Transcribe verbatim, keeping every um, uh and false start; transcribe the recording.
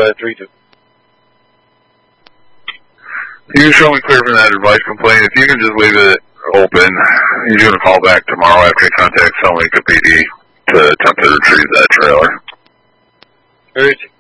ahead, three two. You can show me clear from that advice complaint. If you can just leave it open, you're going to call back tomorrow after you contact Salmaker P D to attempt to retrieve that trailer. Three two.